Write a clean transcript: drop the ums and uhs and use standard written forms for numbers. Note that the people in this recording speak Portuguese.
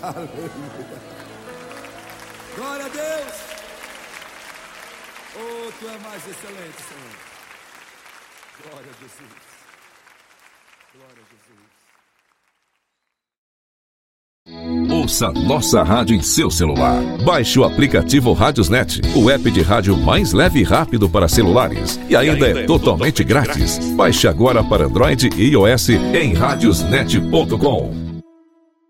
Aleluia. Glória a Deus. Oh, tu é mais excelente, Senhor. Glória a Jesus. Glória a Jesus. Ouça nossa rádio em seu celular. Baixe o aplicativo Radiosnet, o app de rádio mais leve e rápido para celulares. E ainda é totalmente grátis. Baixe agora para Android e iOS em radiosnet.com.